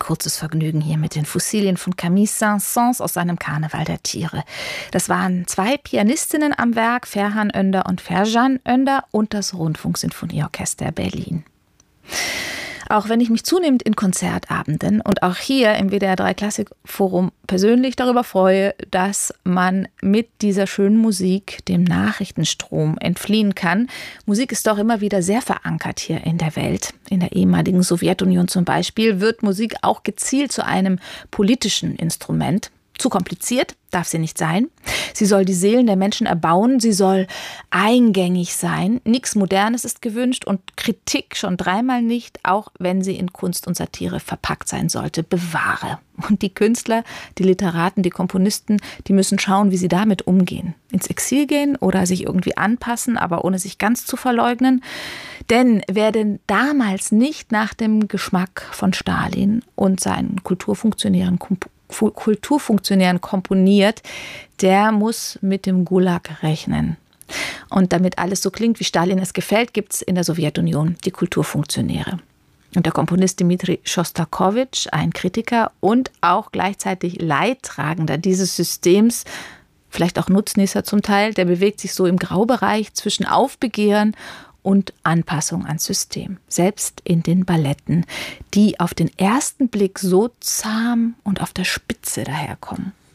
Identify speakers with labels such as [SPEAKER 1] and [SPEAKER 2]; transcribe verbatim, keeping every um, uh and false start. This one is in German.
[SPEAKER 1] kurzes Vergnügen hier mit den Fossilien von Camille Saint-Saëns aus seinem Karneval der Tiere. Das waren zwei Pianistinnen am Werk, Ferhan Önder und Ferjan Önder, und das Rundfunksinfonieorchester Berlin. Auch wenn ich mich zunehmend in Konzertabenden und auch hier im W D R drei Klassik Forum persönlich darüber freue, dass man mit dieser schönen Musik dem Nachrichtenstrom entfliehen kann. Musik ist doch immer wieder sehr verankert hier in der Welt. In der ehemaligen Sowjetunion zum Beispiel wird Musik auch gezielt zu einem politischen Instrument. Zu kompliziert darf sie nicht sein. Sie soll die Seelen der Menschen erbauen. Sie soll eingängig sein. Nichts Modernes ist gewünscht und Kritik schon dreimal nicht, auch wenn sie in Kunst und Satire verpackt sein sollte. Bewahre. Und die Künstler, die Literaten, die Komponisten, die müssen schauen, wie sie damit umgehen. Ins Exil gehen oder sich irgendwie anpassen, aber ohne sich ganz zu verleugnen. Denn wer denn damals nicht nach dem Geschmack von Stalin und seinen Kulturfunktionären Kulturfunktionären komponiert, der muss mit dem Gulag rechnen. Und damit alles so klingt, wie Stalin es gefällt, gibt es in der Sowjetunion die Kulturfunktionäre. Und der Komponist Dmitri Schostakowitsch, ein Kritiker und auch gleichzeitig Leidtragender dieses Systems, vielleicht auch Nutznießer zum Teil, der bewegt sich so im Graubereich zwischen Aufbegehren und Anpassung ans System, selbst in den Balletten, die auf den ersten Blick so zahm und auf der Spitze daherkommen.